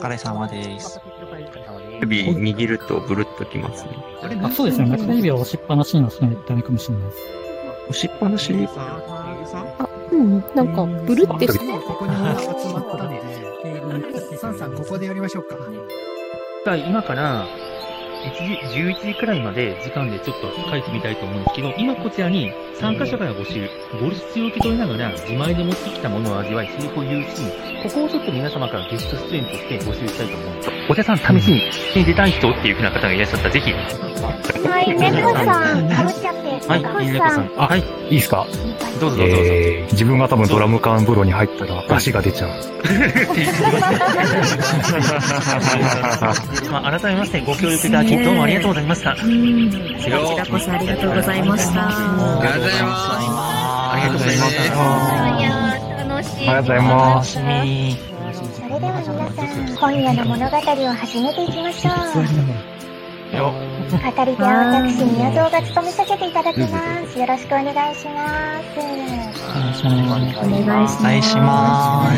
疲れ様です。 指握るとブルッときますね。 そうですね。中指を押しっぱなしにはしないとダメかもしれないです。 押しっぱなしなんか、ブルってして。 ここに集まったので、サンさん、ここでやりましょうか。 今から、11時くらいまで時間でちょっと書いてみたいと思うんですけど、今こちらに参加者から募集、ボルシチを受け取りながら自前で持ってきたものを味わい、成功有し、ここをちょっと皆様からゲスト出演として募集したいと思うんです。お茶さん、試しに出たい人っていう風な方がいらっしゃったら、ぜひ。 はい、猫さん、かぶっちゃって。 はい、猫さん。はい。 いいですか？ どうぞどうぞ。 自分が多分ドラム缶風呂に入ったら出汁が出ちゃう。 改めましてご協力いただきどうもありがとうございました。こちらこそありがとうございました。 ありがとうございます。 ありがとうございます。 いや楽しい。 ありがとうございます。 それでは皆さん、今夜の物語を始めていきましょう。語り手は私、宮蔵が務めさせていただきます。よろしくお願いします。 お願いします。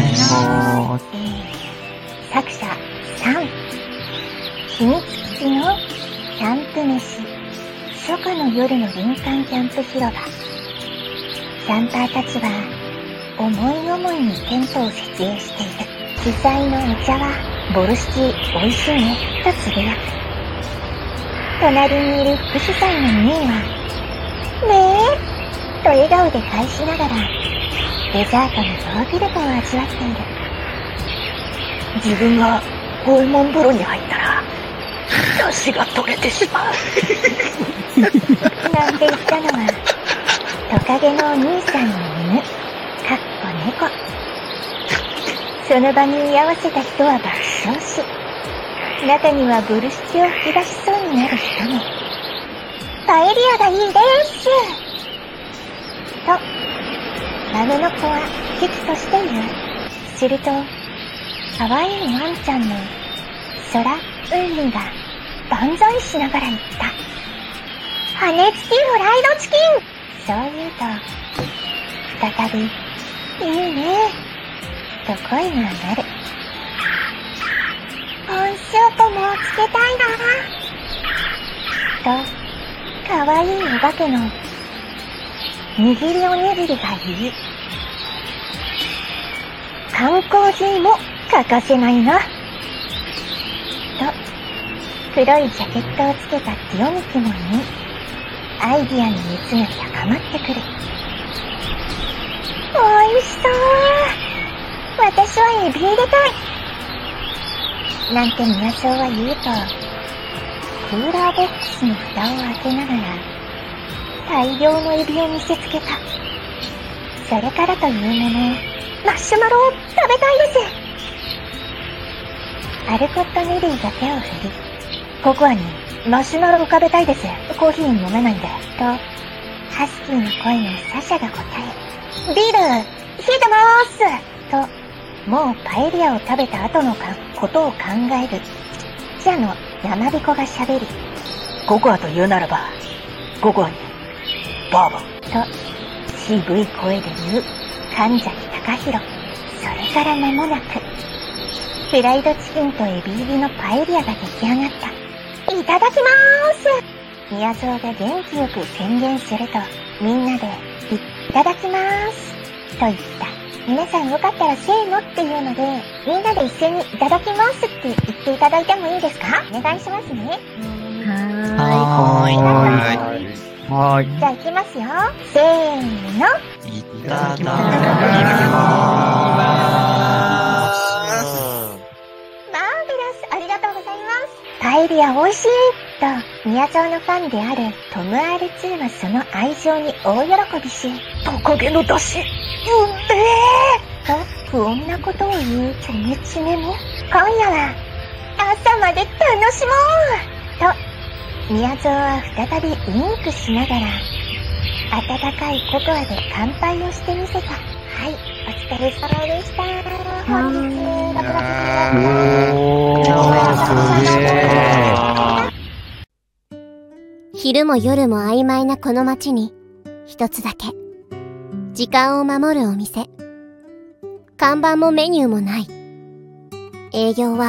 作者3、秘密基地のキャンプ飯、初夏の夜の林間キャンプ広場。キャンパーたちは思い思いにテントを設営している。主催のお茶はボルシチ美味しいねとつぶやく。隣にいる副主催のミーはねえと笑顔で返しながらデザートのヨーグルトを味わっている。 自分がゴエモン風呂に入ったら出汁が取れてしまうなんて言ったのはトカゲのお兄さんの犬、かっこ猫。その場に居合わせた人は爆笑し、中にはボルシチを吹き出しそうになる人も。パエリアがいいですと豆の子は危機として言う。すると可愛いワンちゃんの空海が万歳しながら言った。羽付きフライドチキン。そう言うと再びいいねと声が鳴る。温スープもつけたいなとかわいいお化けの握りおにぎりが言い、缶コーヒーも欠かせないなと黒いジャケットをつけたティオミキも言い、アイディアの熱が高まってくる。おいしそう。私はエビ入れたいなんて宮蔵は言うと、クーラーボックスの蓋を開けながら大量のエビを見せつけた。それからというもの、マッシュマロを食べたいです。アルコットネリーが手を振り、ココアにマシュマロ浮かべたいです。コーヒー飲めないんで。と、ハスキーの声のサシャが答え。ビール、冷えてまーすと、もうパエリアを食べた後のことを考える。じゃの山彦が喋り。 ココアと言うならば、ココアに、バーボン。 と、渋い声で言う、神崎隆弘。それから間もなく、フライドチキンとエビ入りのパエリアが出来上がった。いただきまーす。宮蔵が元気よく宣言すると、みんなで、いただきまーす。と言った。皆さんよかったらせーのっていうので、みんなで一斉にいただきますって言っていただいてもいいですか？お願いしますね。 はい。 じゃあ行きますよ。せーの。 いただきます。 マーベラス、ありがとうございます。パエリア美味しいと、宮蔵のファンであるトム R2 はその愛情に大喜びし、 トカゲの出汁、 と不穏なことを言うチョメチメも、今夜は朝まで楽しもうと、宮蔵は再びウインクしながら、温かいココアで乾杯をしてみせた。はい、お疲れ様でした。本日、 昼も夜も曖昧なこの街に、一つだけ、時間を守るお店。看板もメニューもない。営業は